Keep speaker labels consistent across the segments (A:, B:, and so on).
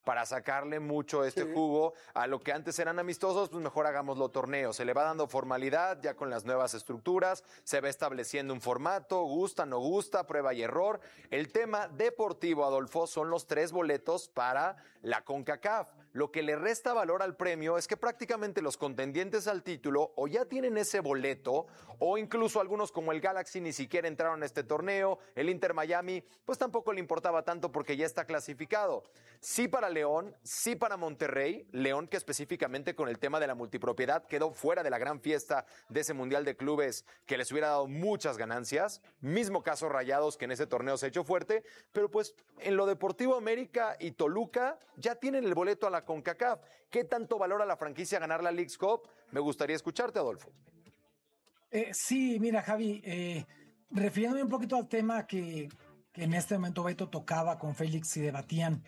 A: para sacarle mucho jugo a lo que antes eran amistosos, pues mejor hagámoslo torneo. Se le va dando formalidad ya con las nuevas estructuras, se va estableciendo un formato, gusta, no gusta, prueba y error. El tema deportivo, Adolfo, son los 3 boletos para la CONCACAF. Lo que le resta valor al premio es que prácticamente los contendientes al título o ya tienen ese boleto, o incluso algunos como el Galaxy ni siquiera entraron a este torneo, el Inter Miami, pues tampoco le importaba tanto porque ya está clasificado. Sí para León, sí para Monterrey, León que específicamente con el tema de la multipropiedad quedó fuera de la gran fiesta de ese Mundial de Clubes que les hubiera dado muchas ganancias, mismo caso Rayados que en ese torneo se ha hecho fuerte, pero pues en lo deportivo América y Toluca ya tienen el boleto a la CONCACAF. ¿Qué tanto valora la franquicia ganar la Leagues Cup? Me gustaría escucharte, Adolfo.
B: Sí, mira, Javi, refiriéndome un poquito al tema que en este momento Beto tocaba con Félix y debatían.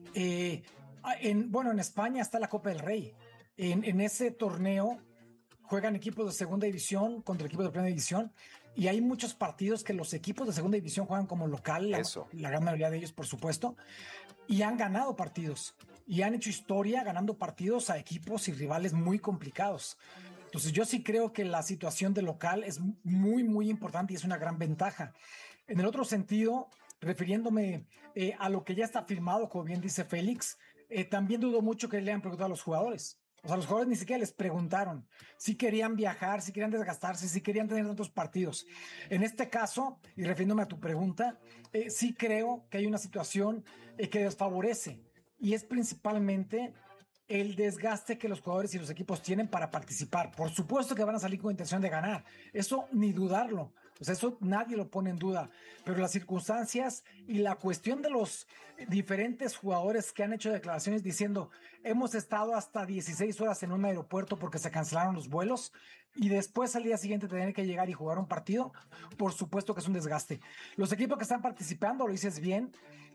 B: En España está la Copa del Rey. En ese torneo juegan equipos de segunda división contra equipos de primera división y hay muchos partidos que los equipos de segunda división juegan como local, la gran mayoría de ellos, por supuesto, y han ganado partidos y han hecho historia ganando partidos a equipos y rivales muy complicados. Entonces yo sí creo que la situación de local es muy, muy importante y es una gran ventaja. En el otro sentido, refiriéndome a lo que ya está firmado, como bien dice Félix, también dudo mucho que le hayan preguntado a los jugadores. O sea, los jugadores ni siquiera les preguntaron si querían viajar, si querían desgastarse, si querían tener tantos partidos. En este caso, y refiriéndome a tu pregunta, sí creo que hay una situación que desfavorece y es principalmente el desgaste que los jugadores y los equipos tienen para participar. Por supuesto que van a salir con intención de ganar, eso ni dudarlo, o sea, eso nadie lo pone en duda, pero las circunstancias y la cuestión de los diferentes jugadores que han hecho declaraciones diciendo hemos estado hasta 16 horas en un aeropuerto porque se cancelaron los vuelos y después al día siguiente tener que llegar y jugar un partido, por supuesto que es un desgaste. Los equipos que están participando, lo dices bien,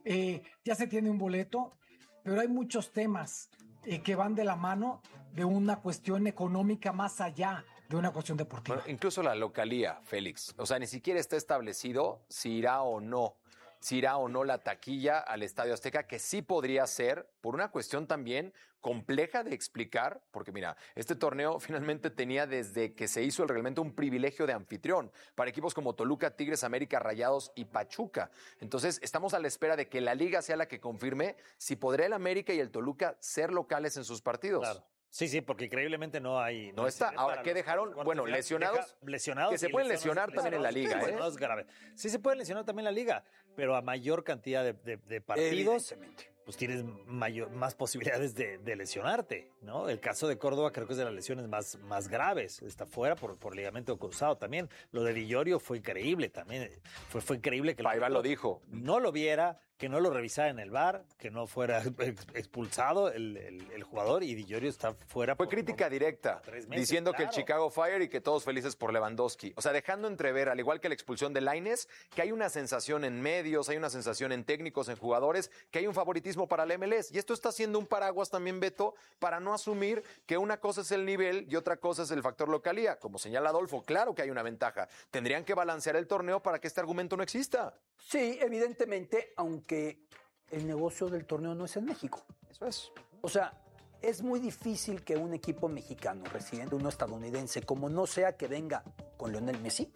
B: ya se tiene un boleto, pero hay muchos temas que van de la mano de una cuestión económica más allá de una cuestión deportiva.
A: Bueno, incluso la localía, Félix. O sea, ni siquiera está establecido si irá o no la taquilla al Estadio Azteca, que sí podría ser por una cuestión también compleja de explicar, porque mira, este torneo finalmente tenía desde que se hizo el reglamento un privilegio de anfitrión para equipos como Toluca, Tigres, América, Rayados y Pachuca. Entonces, estamos a la espera de que la liga sea la que confirme si podrá el América y el Toluca ser locales en sus partidos.
C: Claro. Sí, porque increíblemente no hay...
A: No está. Ahora, ¿qué dejaron? Bueno, lesionados.
C: Lesionados.
A: Que se pueden lesionar también en la liga,
C: No es grave. Sí, se pueden lesionar también en la liga, pero a mayor cantidad de partidos, pues tienes más posibilidades de lesionarte, ¿no? El caso de Córdoba creo que es de las lesiones más graves. Está fuera por ligamento cruzado también. Lo de Villorio fue increíble también. Fue increíble que
A: Paiva lo dijo.
C: No lo viera, que no lo revisara en el VAR, que no fuera expulsado el jugador, y Villorio está fuera.
A: Fue crítica directa, diciendo que el Chicago Fire y que todos felices por Lewandowski. O sea, dejando entrever, al igual que la expulsión de Lainez, que hay una sensación en medios, hay una sensación en técnicos, en jugadores, que hay un favoritismo para el MLS. Y esto está siendo un paraguas también, Beto, para no asumir que una cosa es el nivel y otra cosa es el factor localía. Como señala Adolfo, claro que hay una ventaja. Tendrían que balancear el torneo para que este argumento no exista.
D: Sí, evidentemente, aunque el negocio del torneo no es en México.
A: Eso es.
D: O sea, es muy difícil que un equipo mexicano, residente, uno estadounidense, como no sea que venga con Lionel Messi,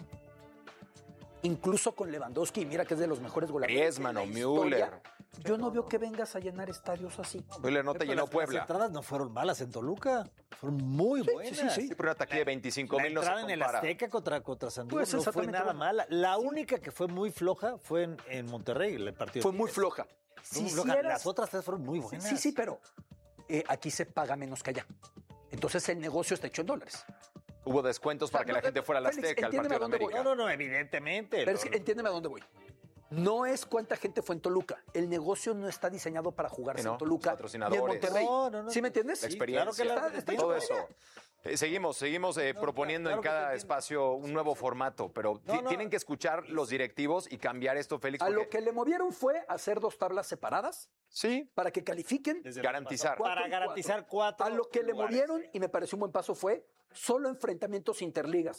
D: incluso con Lewandowski, mira que es de los mejores goleadores.
A: Griezmann o Müller.
D: Yo no veo que vengas a llenar estadios así.
A: Müller no te llenó Puebla.
C: Las entradas no fueron malas en Toluca, fueron muy buenas.
A: Sí, pero una taquilla de 25,000 no se compara.
C: La entrada en el Azteca contra San Diego
D: Pues
C: no fue nada mala. La única que fue muy floja fue en Monterrey, el partido.
D: Fue muy floja.
C: Las otras tres fueron muy buenas.
D: Sí, pero aquí se paga menos que allá. Entonces el negocio está hecho en dólares.
A: Hubo descuentos para que la gente fuera al Azteca, al partido de América.
C: No, evidentemente.
D: Pero es que entiéndeme a dónde voy. No es cuánta gente fue en Toluca. El negocio no está diseñado para jugarse en Toluca
A: patrocinadores.
D: y en Monterrey.
C: No.
D: ¿Sí me entiendes?
A: La experiencia,
C: claro que
D: está
A: todo eso. Seguimos proponiendo en cada espacio un nuevo formato, pero tienen que escuchar los directivos y cambiar esto, Félix.
D: A lo que le movieron fue hacer 2 tablas separadas.
A: Sí.
D: Para que califiquen.
A: Garantizar.
C: Para garantizar 4.
D: A lo que le movieron, y me pareció un buen paso, fue solo enfrentamientos interligas.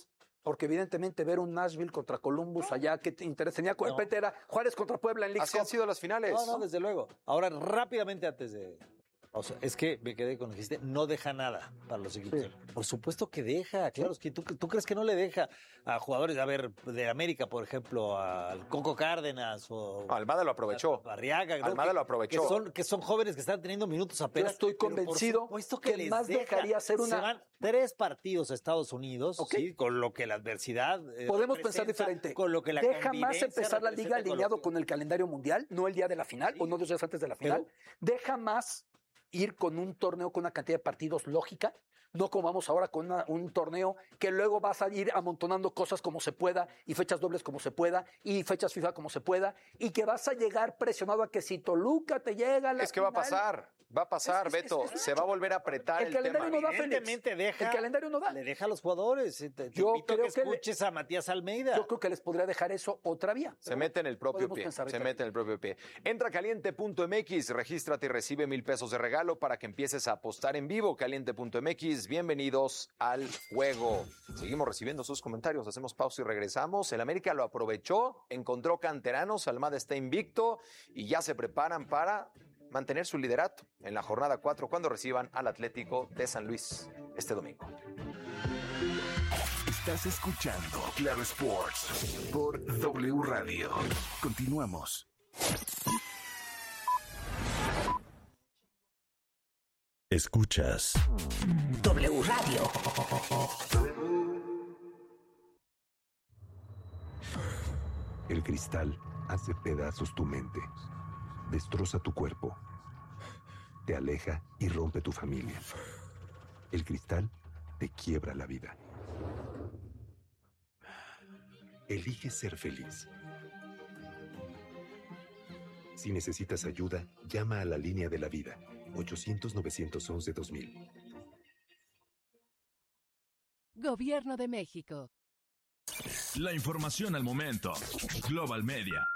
D: Porque evidentemente ver un Nashville contra Columbus allá, ¿qué te interesa? Tenía era Juárez contra Puebla en League
A: Así han sido las finales.
C: No, desde luego. Ahora, rápidamente antes de... O sea, es que me quedé con lo que dijiste, no deja nada para los equipos. Sí. Por supuesto que deja, claro, es que tú crees que no le deja a jugadores, a ver, de América, por ejemplo, al Coco Cárdenas o...
A: Almada lo aprovechó.
C: Barriaga.
A: Almada lo aprovechó.
C: Que son jóvenes que están teniendo minutos apenas.
D: Yo estoy convencido
C: que
D: más dejaría ser una...
C: Se van 3 partidos a Estados Unidos, ¿sí? Con lo que la adversidad...
D: Podemos pensar diferente.
C: Con lo que la
D: deja más empezar la liga alineado con el calendario mundial, no el día de la final, o no 2 días antes de la final. Deja más ir con un torneo con una cantidad de partidos lógica, no como vamos ahora con un torneo que luego vas a ir amontonando cosas como se pueda y fechas dobles como se pueda y fechas FIFA como se pueda y que vas a llegar presionado a que si Toluca te llega a la
A: Es que final, va a pasar, Beto. Se va a volver a apretar el
D: calendario
A: tema.
D: No da,
C: deja,
D: el calendario no da.
C: Le deja a los jugadores.
D: Yo creo
C: que escuches a Matías Almeida.
D: Yo creo que les podría dejar eso otra vía.
A: Se mete en el propio pie. Entra a caliente.mx, regístrate y recibe $1,000 de regalo para que empieces a apostar en vivo. Caliente.mx, bienvenidos al juego. Seguimos recibiendo sus comentarios, hacemos pausa y regresamos. El América lo aprovechó, encontró canteranos, Almada está invicto y ya se preparan para mantener su liderato en la jornada 4 cuando reciban al Atlético de San Luis este domingo.
E: Estás escuchando Claro Sports por W Radio. Continuamos. Escuchas
F: W Radio.
E: El cristal hace pedazos tu mente, destroza tu cuerpo, te aleja y rompe tu familia. El cristal te quiebra la vida. Elige ser feliz. Si necesitas ayuda, llama a la línea de la vida, 800-911-2000.
G: Gobierno de México.
H: La información al momento. Global Media.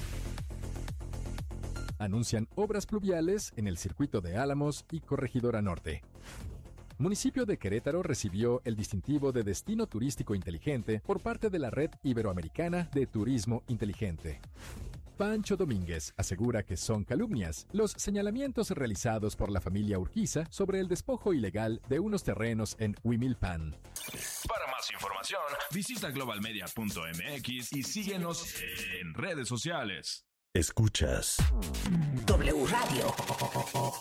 I: Anuncian obras pluviales en el circuito de Álamos y Corregidora Norte. Municipio de Querétaro recibió el distintivo de Destino Turístico Inteligente por parte de la Red Iberoamericana de Turismo Inteligente. Pancho Domínguez asegura que son calumnias los señalamientos realizados por la familia Urquiza sobre el despojo ilegal de unos terrenos en Huimilpan.
H: Para más información, visita globalmedia.mx y síguenos en redes sociales.
E: Escuchas
F: W Radio.